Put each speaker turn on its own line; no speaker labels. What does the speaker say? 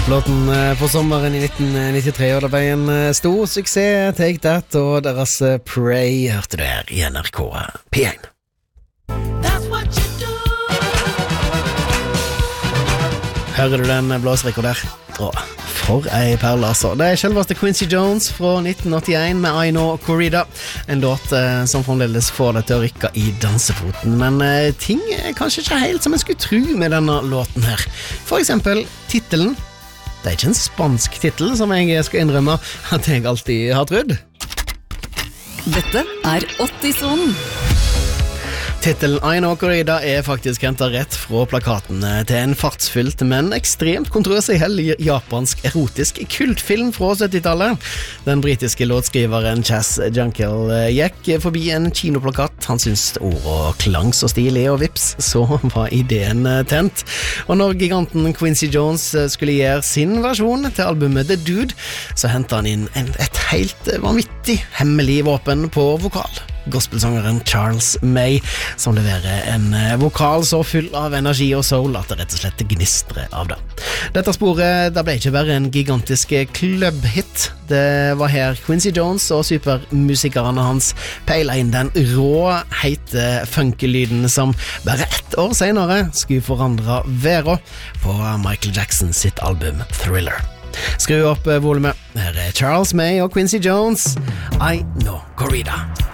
Låten på sommeren I 1993, og det ble en stor suksess. Take That og deres Pray hørte du her I NRK P1. Hører du den blåsrekord der? For ei perle altså. Det selveste Quincy Jones fra 1981 med I Know Corrida. En låt som fremdeles får det til å rykke I dansefoten. Men ting kanskje ikke helt som en skulle tro med denne låten her. For eksempel titelen. Det ikke en spansk titel som jeg skal innrømme at jeg alltid har trodd.
Dette 80-sonen.
Titelen I Know Corrida faktisk hentet rett fra plakaten til en fartsfylt, men ekstremt kontroversiell japansk erotisk kultfilm fra 70-tallet. Den britiske låtskriveren Chas Jankel gikk forbi en kinoplakat. Han syntes ord og klang så stilig, og vips, så var ideen tent. Og når giganten Quincy Jones skulle gjøre sin versjon til albumet The Dude, så hentet han inn et helt vanvittig hemmelig våpen på vokal. Gospelsangeren Charles May, som leverer en vokal så full av energi og soul at det rett og slett gnistrer av det. Dette sporet det ble ikke bare en gigantisk klubbhit. Det var her Quincy Jones og supermusikerne hans peilet inn den rå, heite funky-lyden som bare 1 år senere skulle forandre verden på Michael Jackson sitt album Thriller. Skru opp volumet. Her Charles May og Quincy Jones. I Know Corrida.